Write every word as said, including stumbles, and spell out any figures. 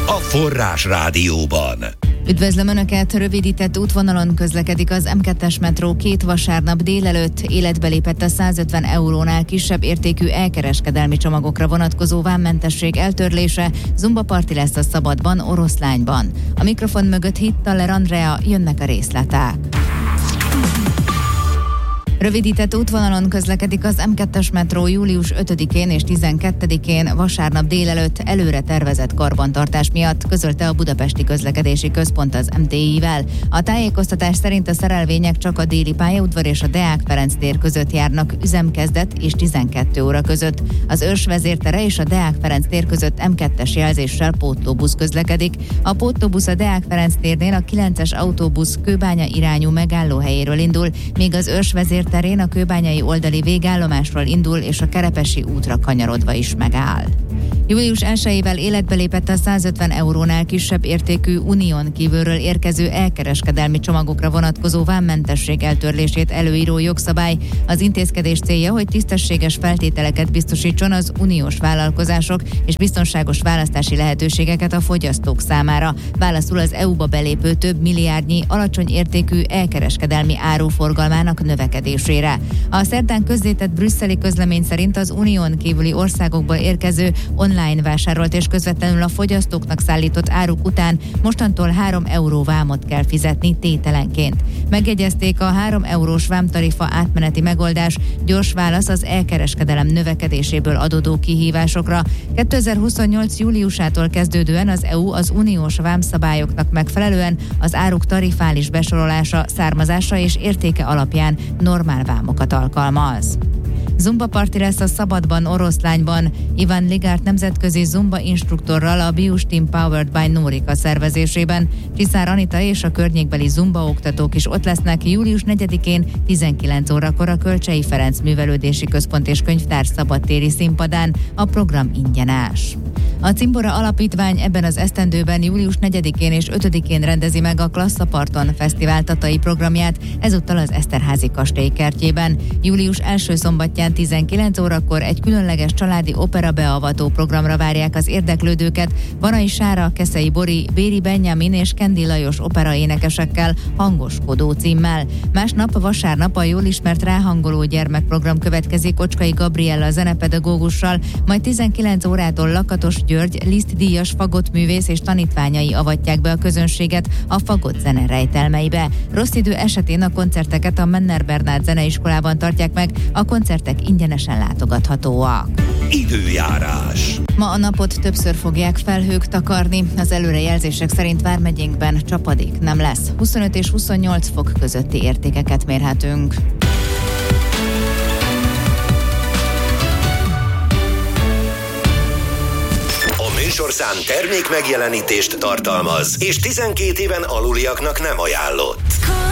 a Forrás Rádióban. Üdvözlöm Önöket! Rövidített útvonalon közlekedik az em kettes metró két vasárnap délelőtt. Életbe lépett a százötven eurónál kisebb értékű elkereskedelmi csomagokra vonatkozó vámmentesség eltörlése. Zumba parti lesz a Szabadban, Oroszlányban. A mikrofon mögött Hittaler Andrea, jönnek a részletek. Rövidített útvonalon közlekedik az em kettes metró július ötödikén és tizenkettedikén vasárnap délelőtt előre tervezett karbantartás miatt, közölte a Budapesti Közlekedési Központ az em té i-vel. A tájékoztatás szerint a szerelvények csak a déli pályaudvar és a Deák Ferenc tér között járnak üzemkezdet és tizenkettő óra között. Az Őrs vezértere és a Deák Ferenc tér között em kettes jelzéssel pótlóbusz közlekedik. A pótlóbusz a Deák Ferenc térnél a kilences autóbusz Kőbánya irányú megállóhelyéről indul, míg az Őrs vezértere terén a kőbányai oldali végállomásról indul, és a Kerepesi útra kanyarodva is megáll. július elsejével életbe lépett a százötven eurónál kisebb értékű unión kívülről érkező elkereskedelmi csomagokra vonatkozó vámmentesség eltörlését előíró jogszabály. Az intézkedés célja, hogy tisztességes feltételeket biztosítson az uniós vállalkozások és biztonságos választási lehetőségeket a fogyasztók számára. Válaszul az é u-ba belépő több milliárdnyi alacsony értékű elkereskedelmi áruforgalmának növekedésére. A szerdán közzétett brüsszeli közlemény szerint az unión kívüli országokból érkező online vásárolt és közvetlenül a fogyasztóknak szállított áruk után mostantól három euró vámot kell fizetni tételenként. Megjegyezték, a három eurós vámtarifa átmeneti megoldás gyors válasz az elkereskedelem növekedéséből adódó kihívásokra. kétezer-huszonnyolc júliusától kezdődően az é u az uniós vámszabályoknak megfelelően az áruk tarifális besorolása, származása és értéke alapján normál vámokat alkalmaz. Zumba parti lesz a Szabadban, Oroszlányban. Ivan Ligárt nemzetközi zumba instruktorral a Bius Team Powered by Nórika szervezésében. Csiszár Anita és a környékbeli zumba oktatók is ott lesznek július negyedikén tizenkilenc órakor a Kölcsey Ferenc Művelődési Központ és Könyvtár szabadtéri színpadán. A program ingyenes. A Cimbora Alapítvány ebben az esztendőben július negyedikén és ötödikén rendezi meg a Klasszaparton Fesztivál tatai programját, ezúttal az Eszterházy kastély kertjében. Július első szombatján tizenkilenc órakor egy különleges családi opera beavató programra várják az érdeklődőket. Banai Sára, Keszei Bori, Béri Benjamin és Kendi Lajos opera énekesekkel Hangoskodó címmel. Másnap, vasárnap a jól ismert ráhangoló gyermekprogram következik Ocskai Gabriella zenepedagógussal, majd tizenkilenc órától Lakatos György Liszt-díjas fagottművész és tanítványai avatják be a közönséget a fagott zene rejtelmeibe. Rossz idő esetén a koncerteket a Menner Bernát Zeneiskolában tartják meg, a koncertek ingyenesen látogathatóak. Időjárás. Ma a napot többször fogják felhők takarni, az előrejelzések szerint vármegyénkben csapadék nem lesz. huszonöt és huszonnyolc fok közötti értékeket mérhetünk. Műsorszám termék megjelenítést tartalmaz, és tizenkét éven aluliaknak nem ajánlott.